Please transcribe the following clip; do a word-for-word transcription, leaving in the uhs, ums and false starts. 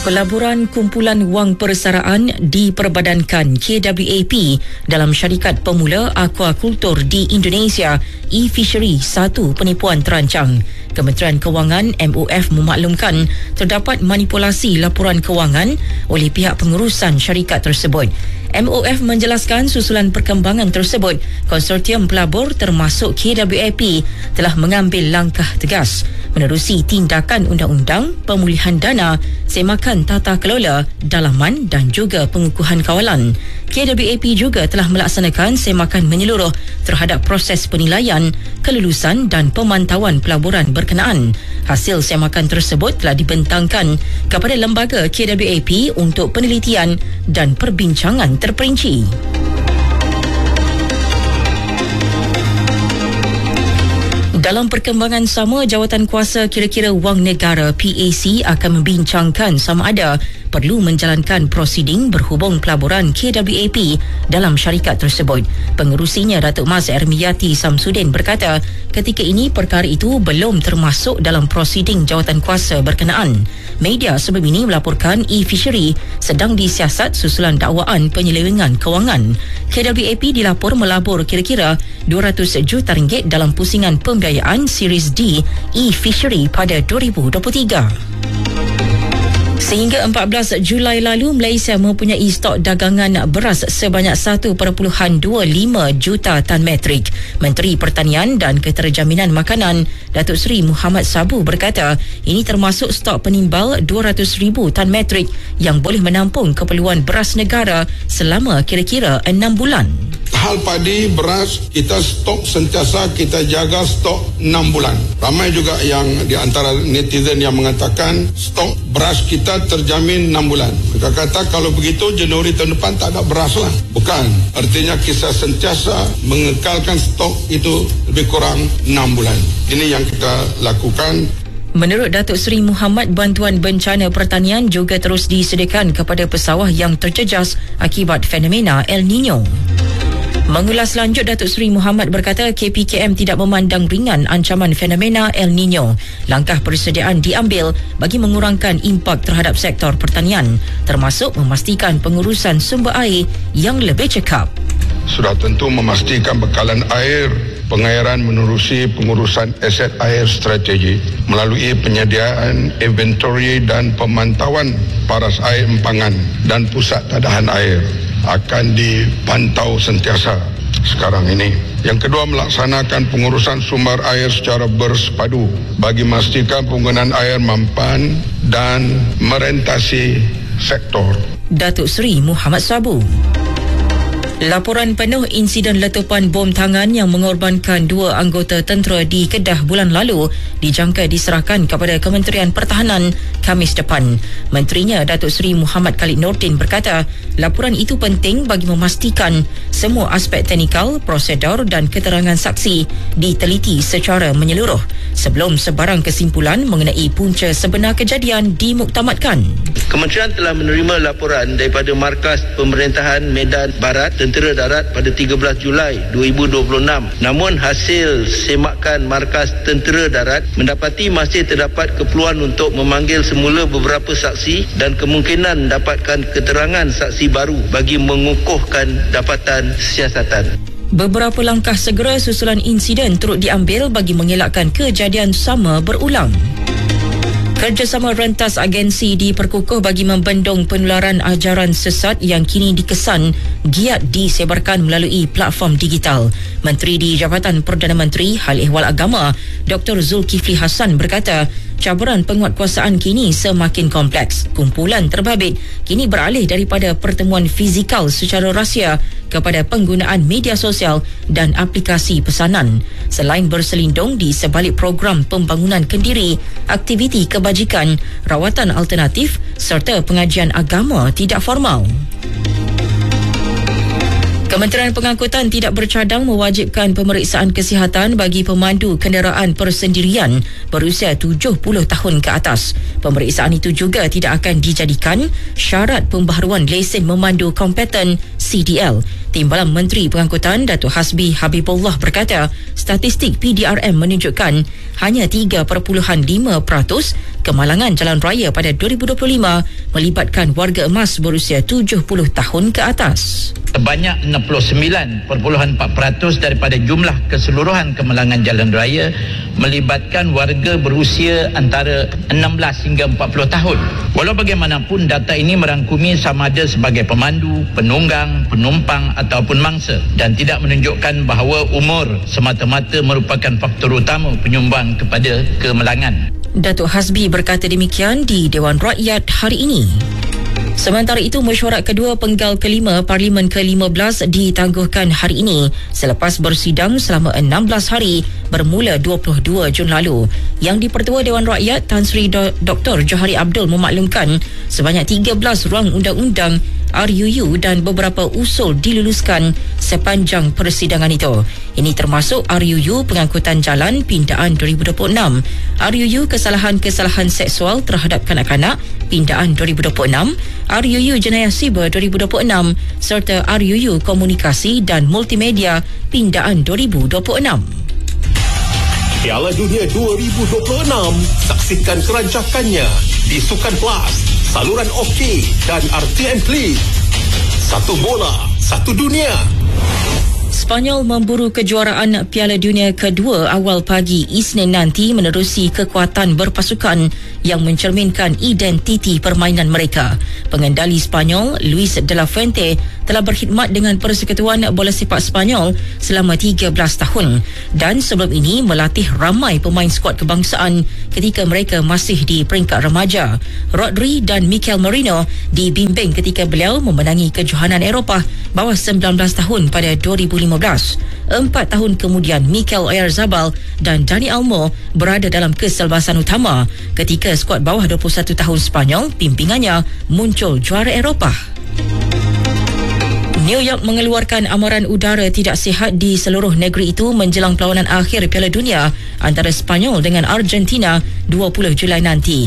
Pelaburan kumpulan wang persaraan diperbadankan K W A P dalam syarikat pemula aquakultur di Indonesia, e-Fishery satu penipuan terancang. Kementerian Kewangan M O F memaklumkan terdapat manipulasi laporan kewangan oleh pihak pengurusan syarikat tersebut. M O F menjelaskan susulan perkembangan tersebut, konsortium pelabur termasuk K W A P telah mengambil langkah tegas menerusi tindakan undang-undang, pemulihan dana, semakan tata kelola, dalaman dan juga pengukuhan kawalan. K W A P juga telah melaksanakan semakan menyeluruh terhadap proses penilaian, kelulusan dan pemantauan pelaburan berkenaan. Hasil semakan tersebut telah dibentangkan kepada lembaga K W A P untuk penelitian dan perbincangan terperinci. Dalam perkembangan sama, Jawatan Kuasa Kira-kira Wang Negara P A C akan membincangkan sama ada perlu menjalankan prosiding berhubung pelaburan K W A P dalam syarikat tersebut. Pengerusinya Datuk Mas Ermiyati Samsudin berkata ketika ini perkara itu belum termasuk dalam prosiding jawatan kuasa berkenaan. Media sebelum ini melaporkan e-Fishery sedang disiasat susulan dakwaan penyelewengan kewangan. K W A P dilapor melabur kira-kira dua ratus juta ringgit dalam pusingan pembiayaan Series D e-Fishery pada dua ribu dua puluh tiga. Sehingga empat belas Julai lalu, Malaysia mempunyai stok dagangan beras sebanyak satu perpuluhan dua lima juta tan metrik. Menteri Pertanian dan Keterjaminan Makanan Datuk Seri Muhammad Sabu berkata ini termasuk stok penimbal dua ratus ribu tan metrik yang boleh menampung keperluan beras negara selama kira-kira enam bulan. Hal padi, beras, kita stok sentiasa kita jaga stok enam bulan. Ramai juga yang di antara netizen yang mengatakan stok beras kita terjamin enam bulan. Mereka kata kalau begitu Januari tahun depan tak ada beras lah. Bukan. Artinya kita sentiasa mengekalkan stok itu lebih kurang enam bulan. Ini yang kita lakukan. Menurut Datuk Seri Muhammad, bantuan bencana pertanian juga terus disediakan kepada pesawah yang terjejas akibat fenomena El Nino. Mengulas lanjut, Datuk Seri Muhammad berkata K P K M tidak memandang ringan ancaman fenomena El Nino. Langkah persediaan diambil bagi mengurangkan impak terhadap sektor pertanian, termasuk memastikan pengurusan sumber air yang lebih cekap. Sudah tentu memastikan bekalan air, pengairan menerusi pengurusan aset air strategi melalui penyediaan inventory dan pemantauan paras air empangan dan pusat tadahan air akan dipantau sentiasa sekarang ini. Yang kedua, melaksanakan pengurusan sumber air secara bersepadu bagi memastikan penggunaan air mampan dan merentasi sektor. Datuk Seri Muhammad Sabu. Laporan penuh insiden letupan bom tangan yang mengorbankan dua anggota tentera di Kedah bulan lalu dijangka diserahkan kepada Kementerian Pertahanan Khamis depan. Menterinya Datuk Seri Muhammad Khalid Nordin berkata laporan itu penting bagi memastikan semua aspek teknikal, prosedur dan keterangan saksi diteliti secara menyeluruh sebelum sebarang kesimpulan mengenai punca sebenar kejadian dimuktamadkan. Kementerian telah menerima laporan daripada Markas Pemerintahan Medan Barat Tentera Darat pada tiga belas Julai dua ribu dua puluh enam. Namun hasil semakan Markas Tentera Darat mendapati masih terdapat keperluan untuk memanggil semula beberapa saksi dan kemungkinan dapatkan keterangan saksi baru bagi mengukuhkan dapatan siasatan. Beberapa langkah segera susulan insiden turut diambil bagi mengelakkan kejadian sama berulang. Kerjasama rentas agensi diperkukuh bagi membendung penularan ajaran sesat yang kini dikesan giat disebarkan melalui platform digital. Menteri di Jabatan Perdana Menteri Hal Ehwal Agama Doktor Zulkifli Hassan berkata cabaran penguatkuasaan kini semakin kompleks. Kumpulan terbabit kini beralih daripada pertemuan fizikal secara rahsia kepada penggunaan media sosial dan aplikasi pesanan. Selain berselindung di sebalik program pembangunan kendiri, aktiviti kebajikan, rawatan alternatif serta pengajian agama tidak formal. Kementerian Pengangkutan tidak bercadang mewajibkan pemeriksaan kesihatan bagi pemandu kenderaan persendirian berusia tujuh puluh tahun ke atas. Pemeriksaan itu juga tidak akan dijadikan syarat pembaharuan lesen memandu kompeten C D L. Timbalan Menteri Pengangkutan Datuk Hasbi Habibullah berkata, statistik P D R M menunjukkan hanya tiga perpuluhan lima peratus kemalangan jalan raya pada dua ribu dua puluh lima melibatkan warga emas berusia tujuh puluh tahun ke atas. Sebanyak enam puluh sembilan perpuluhan empat peratus daripada jumlah keseluruhan kemalangan jalan raya melibatkan warga berusia antara enam belas hingga empat puluh tahun. Walau bagaimanapun, data ini merangkumi sama ada sebagai pemandu, penunggang, penumpang ataupun mangsa dan tidak menunjukkan bahawa umur semata-mata merupakan faktor utama penyumbang kepada kemalangan. Datuk Hasbi berkata demikian di Dewan Rakyat hari ini. Sementara itu, mesyuarat kedua penggal kelima Parlimen ke lima belas ditangguhkan hari ini selepas bersidang selama enam belas hari bermula dua puluh dua Jun lalu. Yang di-Pertua Dewan Rakyat Tan Sri Doktor Johari Abdul memaklumkan sebanyak tiga belas rang undang-undang R U U dan beberapa usul diluluskan sepanjang persidangan itu. Ini termasuk R U U Pengangkutan Jalan Pindaan dua ribu dua puluh enam, R U U Kesalahan-Kesalahan Seksual Terhadap Kanak-Kanak Pindaan dua ribu dua puluh enam, R U U Jenayah Siber dua ribu dua puluh enam serta R U U Komunikasi dan Multimedia Pindaan dua ribu dua puluh enam. Piala Dunia dua ribu dua puluh enam, saksikan kerancakannya di Sukan Plus, saluran Okey dan R T M Klik. Satu bola, satu dunia. Spanyol memburu kejuaraan Piala Dunia kedua awal pagi Isnin nanti menerusi kekuatan berpasukan yang mencerminkan identiti permainan mereka. Pengendali Spanyol, Luis de la Fuente, telah berkhidmat dengan Persekutuan Bola Sepak Spanyol selama tiga belas tahun dan sebelum ini melatih ramai pemain skuad kebangsaan ketika mereka masih di peringkat remaja. Rodri dan Mikel Merino dibimbing ketika beliau memenangi kejohanan Eropah bawah sembilan belas tahun pada dua ribu lima belas. Empat tahun kemudian, Mikel Oyarzabal dan Dani Olmo berada dalam keselbasan utama ketika skuad bawah dua puluh satu tahun Spanyol pimpingannya muncul juara Eropah. New York mengeluarkan amaran udara tidak sihat di seluruh negeri itu menjelang perlawanan akhir Piala Dunia antara Spanyol dengan Argentina dua puluh Julai nanti.